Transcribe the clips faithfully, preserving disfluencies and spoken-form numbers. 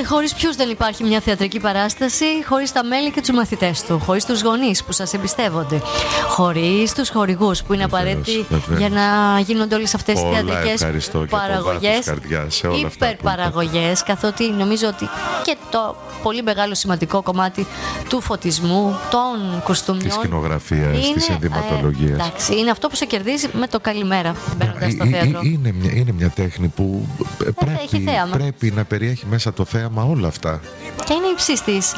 χωρίς ποιους δεν υπάρχει μια θεατρική παράσταση, χωρίς τα μέλη και τους μαθητές του, χωρίς τους γονείς που σας εμπιστεύονται, χωρίς τους χορηγούς που είναι απαραίτητοι για να γίνονται όλες αυτές οι θεατρικές παραγωγές, υπερπαραγωγές, καθότι νομίζω ότι και το πολύ μεγάλο σημαντικό κομμάτι του φωτισμού, των κοστούμιων, της σκηνογραφίας, της ενδυματολογίας. Ε, εντάξει, είναι αυτό που σε κερδίζει με το καλημέρα μπαίνοντας στο θέατρο. Είναι μια, είναι μια τέχνη που πρέπει, πρέπει να περιέχει μέσα το θέαμα όλα αυτά. Και είναι υψής της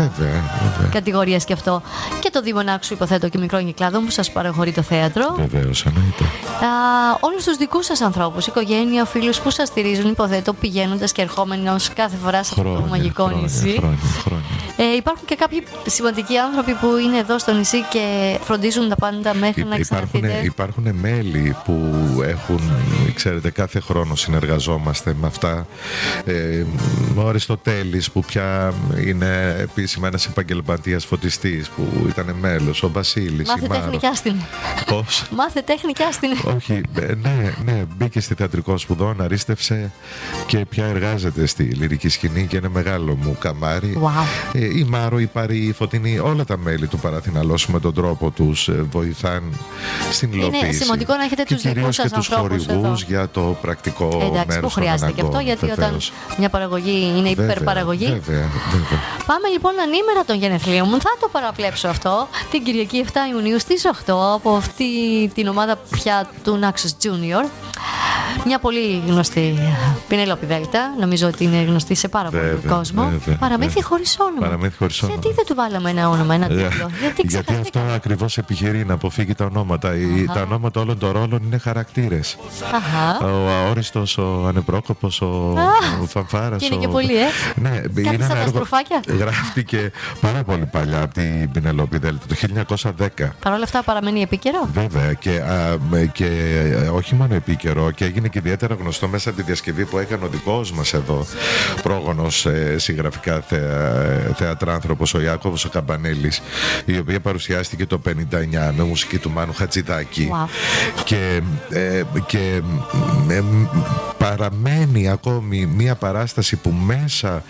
κατηγορίας και αυτό. Και το Δήμο Νάξου, υποθέτω, και μικρών κυκλάδων που σας παραχωρεί το θέατρο. Βεβαίως, εννοείται. Όλους τους δικούς σας ανθρώπους, οικογένεια, φίλους που σας στηρίζουν, υποθέτω, πηγαίνοντας και ερχόμενος κάθε φορά σε αυτό το μαγικό χρόνια, νησί. Χρόνια, χρόνια. Ε, υπάρχουν και κάποιοι σημαντικοί άνθρωποι που είναι εδώ στο νησί και φροντίζουν τα πάντα μέχρι να ξαναρθείτε. Υπάρχουν μέλη που έχουν, ξέρετε, κάθε χρόνο συνεργαζόμαστε με αυτά. Ε, ο Αριστοτέλης που πια είναι επίσημα ένας επαγγελματίας φωτιστής που ήταν μέλος, ο Βασίλης. Μάθε τέχνη κι άστην. Πώς? Μάθε τέχνη κι άστην. Όχι, ναι, ναι, μπήκε στη θεατρικό σπουδών, αρίστευσε και πια εργάζεται στη λυρική σκηνή και είναι μεγάλο μου καμάρι. Wow. Ε, η Μάρο, η Παρή, η Φωτεινή, όλα τα μέλη του Παραθυναλός με τον τρόπο τους ε, βοηθάν στην υλοποίηση. Είναι σημαντικό να έχετε και τους δικούς σας ανθρώπους και τους χορηγούς για το πρακτικό μέρος. Εντάξει, που χρειάζεται και αυτό, γιατί βεβαίως, όταν μια παραγωγή είναι υπερπαραγωγή. Βέβαια, βέβαια. Πάμε λοιπόν ανήμερα των γενεθλίων μου. Θα το παραπλέψω αυτό την Κυριακή εφτά Ιουνίου στις οκτώ από αυτή την ομάδα πια του Naxos Junior. Μια πολύ γνωστή Πινελόπη Δέλτα. Νομίζω ότι είναι γνωστή σε πάρα πολύ κόσμο. Βέβαια, Παραμύθι χωρίς όνομα. Παραμύθι χωρίς όνομα. Γιατί δεν του βάλαμε ένα όνομα, ένα τίτλο? Γιατί, Γιατί αυτό ακριβώς επιχειρεί να αποφύγει τα ονόματα. Αχα. Τα ονόματα όλων των ρόλων είναι χαρακτήρες. Αχα. Ο αόριστος, ο ανεπρόκοπος, ο, ο φανφάρας. Και είναι ο... και πολύ, ε. Ναι, κάτι είναι σαν ένα τα έργο. στροφάκια. Γράφτηκε πάρα πολύ παλιά από την Πινελόπη Δέλτα, το χίλια εννιακόσια δέκα. Παρ' όλα αυτά παραμένει επίκαιρο. Βέβαια. Και, α, και όχι μόνο επίκαιρο, και έγινε και ιδιαίτερα γνωστό μέσα από τη διασκευή που έκανε ο δικός μας εδώ πρόγονος ε, συγγραφικά θεα, θεατράνθρωπος, ο Ιάκωβος ο Καμπανέλης, η οποία παρουσιάστηκε το πενήντα εννιά με μουσική του Μάνου Χατζηδάκη. Wow. Και, ε, και ε, παραμένει ακόμη μια παράσταση που μέσα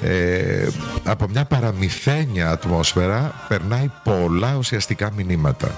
ε, από μια παραμυθένια ατμόσφαιρα περνάει πολλά ουσιαστικά μηνύματα.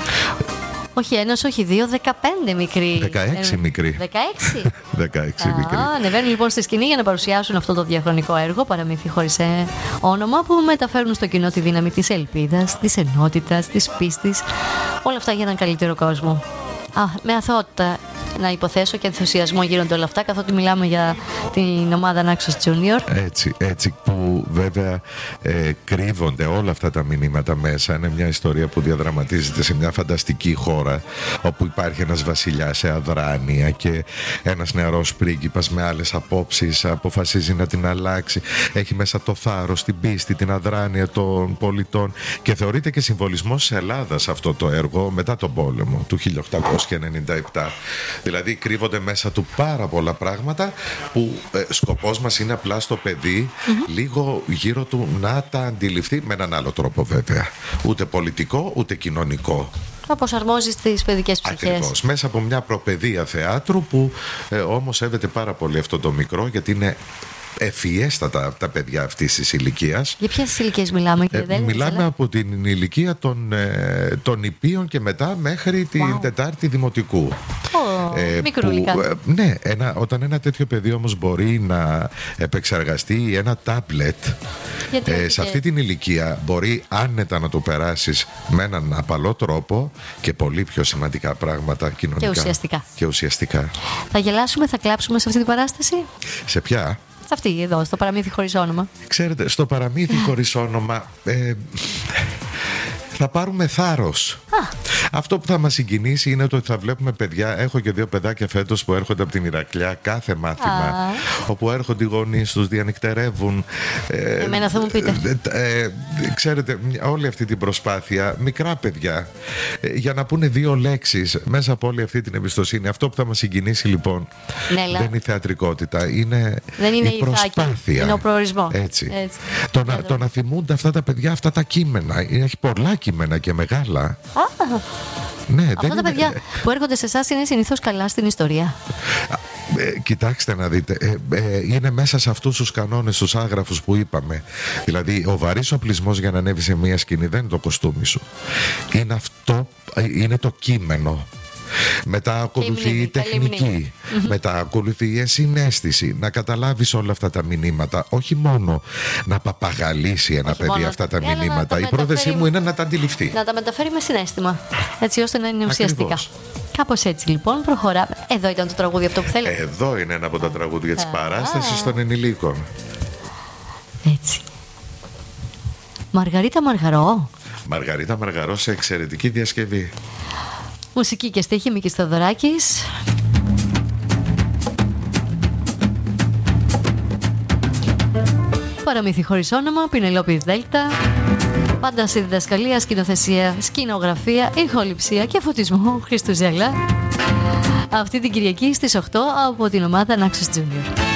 Όχι ένας, όχι δύο, δεκαπέντε μικροί. δεκαέξι μικροί. δεκαέξι. δεκαέξι μικροί. Ανεβαίνουν λοιπόν στη σκηνή για να παρουσιάσουν αυτό το διαχρονικό έργο, Παραμύθι χωρίς ε, όνομα, που μεταφέρουν στο κοινό τη δύναμη της ελπίδας, της ενότητας, της πίστης. Όλα αυτά για έναν καλύτερο κόσμο. Α, με αθωότητα να υποθέσω και ενθουσιασμό γίνονται όλα αυτά, καθότι μιλάμε για την ομάδα Naxos Junior. Έτσι, έτσι που βέβαια ε, κρύβονται όλα αυτά τα μηνύματα μέσα. Είναι μια ιστορία που διαδραματίζεται σε μια φανταστική χώρα, όπου υπάρχει ένας βασιλιάς σε αδράνεια και ένας νεαρός πρίγκιπας με άλλες απόψεις αποφασίζει να την αλλάξει. Έχει μέσα το θάρρος, την πίστη, την αδράνεια των πολιτών και θεωρείται και συμβολισμός της Ελλάδας αυτό το έργο μετά τον πόλεμο του χίλια οκτακόσια ενενήντα επτά. Δηλαδή κρύβονται μέσα του πάρα πολλά πράγματα που ε, σκοπός μας είναι απλά στο παιδί mm-hmm. λίγο γύρω του να τα αντιληφθεί με έναν άλλο τρόπο βέβαια. Ούτε πολιτικό ούτε κοινωνικό. Να προσαρμόζει στις παιδικές ψυχές. Ακριβώς. Μέσα από μια προπαιδεία θεάτρου που ε, όμως σέβεται πάρα πολύ αυτό το μικρό, γιατί είναι ευφιέστατα τα παιδιά αυτής της ηλικίας. Για ποιες ηλικίες μιλάμε, κύριε Δέλτα? Ε, μιλάμε από την ηλικία των, ε, των υπείων και μετά μέχρι την wow. τετάρτη δημοτικού. Oh, ε, μικρούλικα. Που, ε, ναι, ένα, όταν ένα τέτοιο παιδί όμως μπορεί να επεξεργαστεί ένα τάμπλετ ε, σε αυτή την ηλικία, μπορεί άνετα να το περάσεις με έναν απαλό τρόπο και πολύ πιο σημαντικά πράγματα κοινωνικά. Και ουσιαστικά. Και ουσιαστικά. Θα γελάσουμε, θα κλάψουμε σε αυτή την παράσταση? Σε ποια? Σε αυτή εδώ, στο Παραμύθι χωρίς όνομα. Ξέρετε, στο Παραμύθι χωρίς όνομα ε, θα πάρουμε θάρρος. Α. Αυτό που θα μας συγκινήσει είναι το ότι θα βλέπουμε παιδιά. Έχω και δύο παιδάκια φέτος που έρχονται από την Ηρακλιά κάθε μάθημα. Α. Όπου έρχονται οι γονείς τους, διανυκτερεύουν. Ε, Εμένα θα μου πείτε. Ε, ε, ξέρετε, όλη αυτή την προσπάθεια, μικρά παιδιά, ε, για να πούνε δύο λέξεις μέσα από όλη αυτή την εμπιστοσύνη. Αυτό που θα μας συγκινήσει λοιπόν Νέλα. δεν είναι η θεατρικότητα, είναι, δεν είναι η προσπάθεια. Είναι ο προορισμός. Έτσι. Έτσι. Το, να, το να θυμούνται αυτά τα παιδιά, αυτά τα κείμενα. Έχει πολλά κείμενα και μεγάλα. Α. Ναι, αυτά τα είναι... παιδιά που έρχονται σε εσάς είναι συνήθως καλά στην ιστορία. Ε, κοιτάξτε να δείτε, ε, ε, είναι μέσα σε αυτούς τους κανόνες, τους άγραφους που είπαμε. Δηλαδή, ο βαρύς οπλισμός για να ανέβει σε μια σκηνή δεν είναι το κοστούμι σου. Είναι αυτό, είναι το κείμενο. Μετά ακολουθεί η τεχνική, mm-hmm. μετά ακολουθεί η ενσυναίσθηση. Να καταλάβεις όλα αυτά τα μηνύματα. Όχι μόνο να παπαγαλίσει ένα όχι παιδί μόνο αυτά τα μηνύματα. Τα η πρόθεσή μου είναι να τα αντιληφθεί. Να τα μεταφέρει με συναίσθημα, έτσι ώστε να είναι ουσιαστικά. Κάπως έτσι λοιπόν προχωράμε. Εδώ ήταν το τραγούδι αυτό που θέλετε. Εδώ είναι ένα από τα τραγούδια της παράστασης των ενηλίκων. Έτσι. Μαργαρίτα Μαργαρό. Μαργαρίτα Μαργαρό σε εξαιρετική διασκευή. Μουσική και στίχη Μίκης Θοδωράκης. Παραμύθι χωρίς όνομα, Πινελόπη Δέλτα. Πάντα στη διδασκαλία, σκηνοθεσία, σκηνογραφία, ηχοληψία και φωτισμό Χρήστου Ζέλα. Αυτή την Κυριακή στις οκτώ από την ομάδα Naxos Junior.